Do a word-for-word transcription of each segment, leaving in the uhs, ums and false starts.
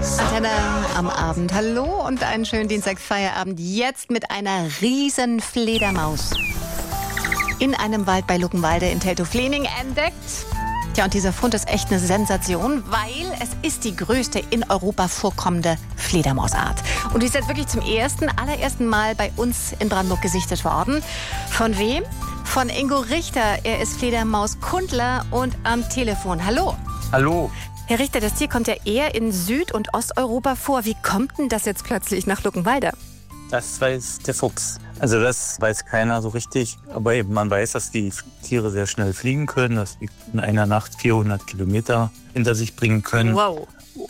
Antenne am Abend. Hallo und einen schönen Dienstagsfeierabend. Jetzt mit einer riesen Fledermaus in einem Wald bei Luckenwalde in Teltow-Fläming entdeckt. Tja, und dieser Fund ist echt eine Sensation, weil es ist die größte in Europa vorkommende Fledermausart. Und die ist jetzt wirklich zum ersten, allerersten Mal bei uns in Brandenburg gesichtet worden. Von wem? Von Ingo Richter. Er ist Fledermauskundler und am Telefon. Hallo. Hallo. Herr Richter, das Tier kommt ja eher in Süd- und Osteuropa vor. Wie kommt denn das jetzt plötzlich nach Luckenwalde? Das weiß der Fuchs. Also das weiß keiner so richtig. Aber eben man weiß, dass die Tiere sehr schnell fliegen können, dass sie in einer Nacht vierhundert Kilometer hinter sich bringen können. Wow.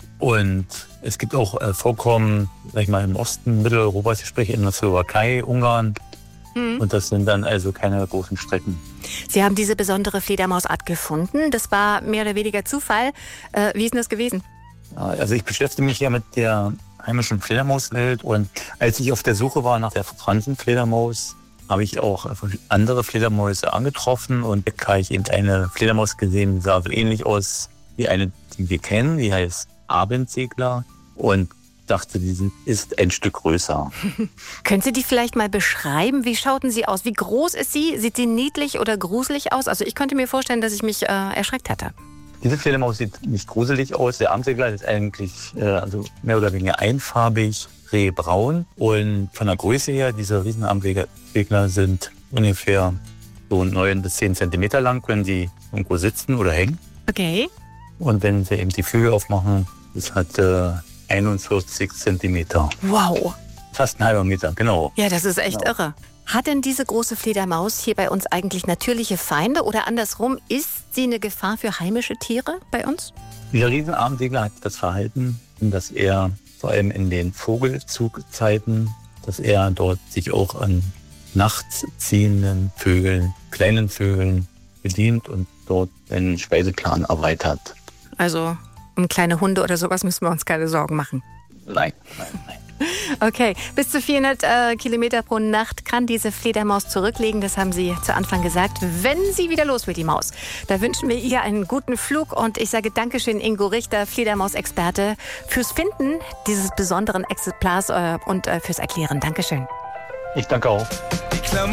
Und es gibt auch äh, Vorkommen, sag ich mal, im Osten Mitteleuropas, ich spreche in der Slowakei, Ungarn. Mhm. Und das sind dann also keine großen Strecken. Sie haben diese besondere Fledermausart gefunden. Das war mehr oder weniger Zufall. Äh, wie ist denn das gewesen? Also ich beschäftige mich ja mit der heimischen Fledermauswelt. Und als ich auf der Suche war nach der Fransenfledermaus, habe ich auch andere Fledermäuse angetroffen. Und da habe ich eben eine Fledermaus gesehen, die sah so ähnlich aus wie eine, die wir kennen. Die heißt Abendsegler. Und dachte, die ist ein Stück größer. Können Sie die vielleicht mal beschreiben? Wie schauten sie aus? Wie groß ist sie? Sieht sie niedlich oder gruselig aus? Also ich könnte mir vorstellen, dass ich mich äh, erschreckt hätte. Diese Fledermaus sieht nicht gruselig aus. Der Abendsegler ist eigentlich äh, also mehr oder weniger einfarbig, rehbraun. Und von der Größe her, diese Riesenabendsegler sind ungefähr so neun bis zehn Zentimeter lang, wenn sie irgendwo sitzen oder hängen. Okay. Und wenn sie eben die Flügel aufmachen, das hat äh, einundvierzig Zentimeter. Wow. Fast ein halber Meter, genau. Ja, das ist echt genau. irre. Hat denn diese große Fledermaus hier bei uns eigentlich natürliche Feinde? Oder andersrum, ist sie eine Gefahr für heimische Tiere bei uns? Dieser Riesenabendsegler hat das Verhalten, dass er vor allem in den Vogelzugzeiten, dass er dort sich auch an nachts ziehenden Vögeln, kleinen Vögeln bedient und dort einen Speiseplan erweitert. Also um kleine Hunde oder sowas müssen wir uns keine Sorgen machen. Nein, nein, nein. Okay, bis zu vierhundert äh, Kilometer pro Nacht kann diese Fledermaus zurücklegen. Das haben Sie zu Anfang gesagt. Wenn sie wieder los will, die Maus, da wünschen wir ihr einen guten Flug. Und ich sage Dankeschön, Ingo Richter, Fledermausexperte, fürs Finden dieses besonderen Exemplars äh, und äh, fürs Erklären. Dankeschön. Ich danke auch.